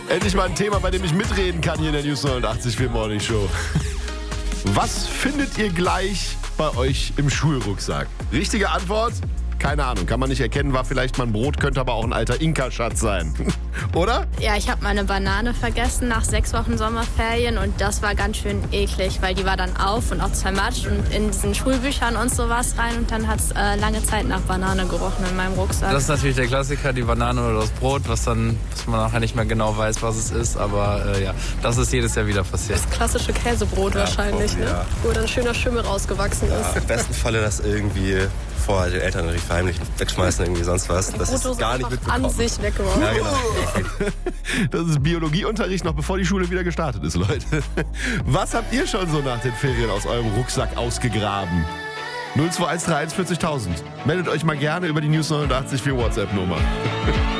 Endlich mal ein Thema, bei dem ich mitreden kann hier in der News 89.4 Morning Show. Was findet ihr gleich bei euch im Schulrucksack? Richtige Antwort? Keine Ahnung, kann man nicht erkennen, war vielleicht mal ein Brot, könnte aber auch ein alter Inka-Schatz sein. Oder? Ja, ich habe meine Banane vergessen nach 6 Wochen Sommerferien und das war ganz schön eklig, weil die war dann auf und auch zermatscht und in diesen Schulbüchern und sowas rein und dann hat es lange Zeit nach Banane gerochen in meinem Rucksack. Das ist natürlich der Klassiker, die Banane oder das Brot, was man nachher nicht mehr genau weiß, was es ist, aber ja, das ist jedes Jahr wieder passiert. Das klassische Käsebrot wahrscheinlich, ja. ne? Wo dann ein schöner Schimmel rausgewachsen ist. Im besten Falle das irgendwie vor den Eltern natürlich verheimlichen, wegschmeißen, irgendwie sonst was. Das ist gar nicht mitbekommen. An sich weggeworfen. Ja, genau. Das ist Biologieunterricht, noch bevor die Schule wieder gestartet ist, Leute. Was habt ihr schon so nach den Ferien aus eurem Rucksack ausgegraben? 02131 40.000. Meldet euch mal gerne über die News 89.4 WhatsApp-Nummer.